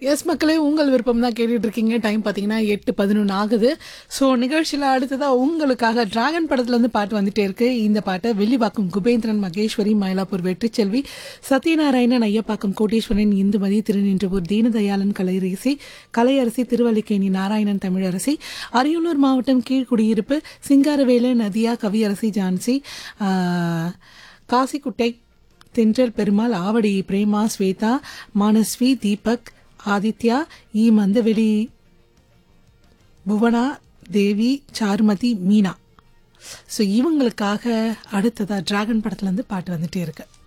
S மக்களே, உங்கள் விருப்பம் தான் கேட்டுட்டு இருக்கீங்க. டைம் பார்த்தீங்கன்னா 8:11 ஆகுது. ஸோ நிகழ்ச்சியில் அடுத்ததாக உங்களுக்காக டிராகன் படத்துலேருந்து பாட்டு வந்துட்டே இருக்கு. இந்த பாட்டை வெள்ளிவாக்கம் குபேந்திரன், மகேஸ்வரி, மயிலாப்பூர் வெற்றிச்செல்வி, சத்யநாராயணன், ஐயப்பாக்கம் கோட்டீஸ்வரன், இந்துமதி, திருநின்றவூர் தீனதயாளன், கலையரசி, திருவல்லிக்கேணி நாராயணன், தமிழரசி, அரியலூர் மாவட்டம் கீழ்குடியிருப்பு சிங்காரவேலு, நதியா, கவியரசி, ஜான்சி, காசிக்குட்டை, தென்றல் பெருமாள், ஆவடி பிரேமா, ஸ்வேதா, மானஸ்வி, தீபக், ஆதித்யா, மந்தவெளி, புவனா, தேவி, சாருமதி, மீனா. ஸோ இவங்களுக்காக அடுத்ததா டிராகன் படத்துலேருந்து பாட்டு வந்துட்டே இருக்கு.